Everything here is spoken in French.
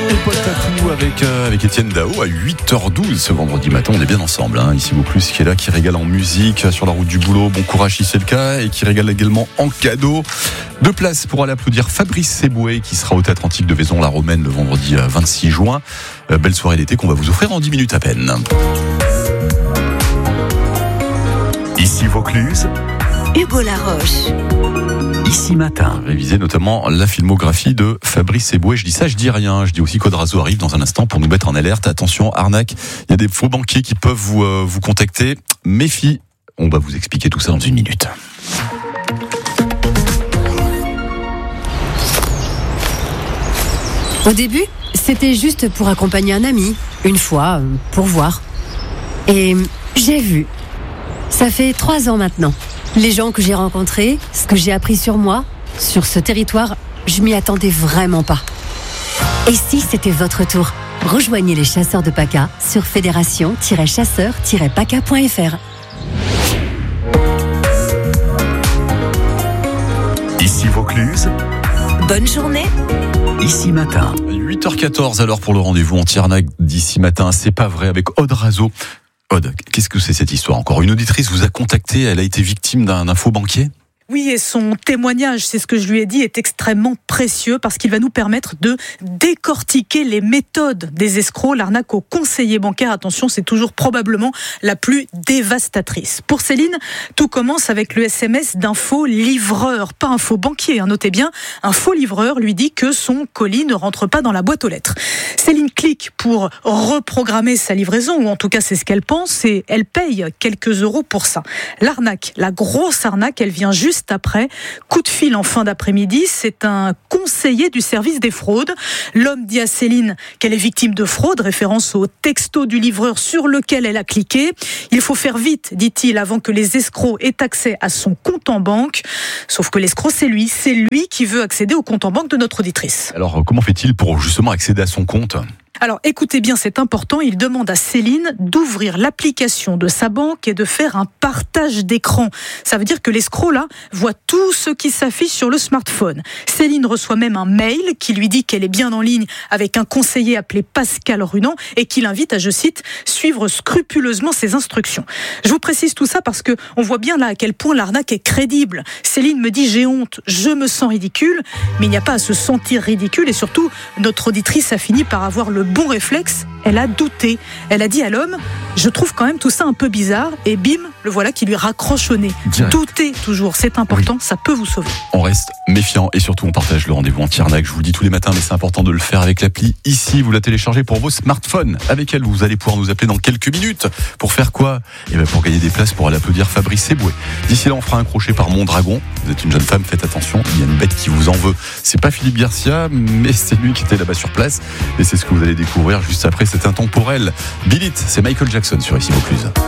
Et Paul Tatou avec Étienne Dao à 8h12 ce vendredi matin. On est bien ensemble, Ici Vaucluse qui est là, qui régale en musique sur la route du boulot. Bon courage si c'est le cas, et qui régale également en cadeau. 2 places pour aller applaudir Fabrice Seboué qui sera au Théâtre Antique de Vaison-la-Romaine le vendredi 26 juin. Belle soirée d'été qu'on va vous offrir en 10 minutes à peine. Ici Vaucluse, Hugo Laroche. Ici Matin, réviser notamment la filmographie de Fabrice Seboué. Je dis ça, je dis rien. Je dis aussi qu'Aude Razo arrive dans un instant pour nous mettre en alerte. Attention, arnaque, il y a des faux banquiers qui peuvent vous contacter. Méfie, on va vous expliquer tout ça dans 1 minute. Au début, c'était juste pour accompagner un ami, une fois, pour voir. Et j'ai vu. Ça fait 3 ans maintenant. Les gens que j'ai rencontrés, ce que j'ai appris sur moi, sur ce territoire, je m'y attendais vraiment pas. Et si c'était votre tour ? Rejoignez les chasseurs de PACA sur fédération-chasseurs-paca.fr. Ici Vaucluse, Bonne journée. Ici Matin. 8h14 alors pour le rendez-vous anti-arnaque d'Ici Matin. C'est pas vrai avec Aude Razo. Aude, qu'est-ce que c'est cette histoire encore ? Une auditrice vous a contacté, elle a été victime d'un faux banquier ? Oui, et son témoignage, c'est ce que je lui ai dit, est extrêmement précieux parce qu'il va nous permettre de décortiquer les méthodes des escrocs. L'arnaque au conseiller bancaire, attention, c'est toujours probablement la plus dévastatrice. Pour Céline, tout commence avec le SMS d'un faux livreur, pas un faux banquier, notez bien. Un faux livreur lui dit que son colis ne rentre pas dans la boîte aux lettres. Céline clique pour reprogrammer sa livraison, ou en tout cas c'est ce qu'elle pense, et elle paye quelques euros pour ça. L'arnaque, la grosse arnaque, elle vient juste après. Coup de fil en fin d'après-midi, c'est un conseiller du service des fraudes. L'homme dit à Céline qu'elle est victime de fraude, référence au texto du livreur sur lequel elle a cliqué. Il faut faire vite, dit-il, avant que les escrocs aient accès à son compte en banque. Sauf que l'escroc, c'est lui qui veut accéder au compte en banque de notre auditrice. Alors comment fait-il pour justement accéder à son compte ? Alors écoutez bien, c'est important, il demande à Céline d'ouvrir l'application de sa banque et de faire un partage d'écran. Ça veut dire que l'escroc là voit tout ce qui s'affiche sur le smartphone. Céline reçoit même un mail qui lui dit qu'elle est bien en ligne avec un conseiller appelé Pascal Runand et qui l'invite à, je cite, suivre scrupuleusement ses instructions. Je vous précise tout ça parce que on voit bien là à quel point l'arnaque est crédible. Céline me dit j'ai honte, je me sens ridicule, mais il n'y a pas à se sentir ridicule et surtout notre auditrice a fini par avoir le bon réflexe, elle a douté. Elle a dit à l'homme, je trouve quand même tout ça un peu bizarre, et bim, le voilà qui lui raccroche au nez. Doutez toujours, c'est important, ça peut vous sauver. On reste méfiant et surtout on partage le rendez-vous anti-arnaque. Je vous le dis tous les matins, mais c'est important de le faire avec l'appli Ici. Vous la téléchargez pour vos smartphones. Avec elle, vous allez pouvoir nous appeler dans quelques minutes. Pour faire quoi ? Pour gagner des places pour aller applaudir Fabrice Seboué. D'ici là, on fera un crochet par Mondragon. Vous êtes une jeune femme, faites attention, il y a une bête qui vous en veut. C'est pas Philippe Garcia, mais c'est lui qui était là-bas sur place. Et c'est ce que vous allez découvrir juste après, c'est intemporel. Beat It, c'est Michael Jackson sur Ici Vaucluse.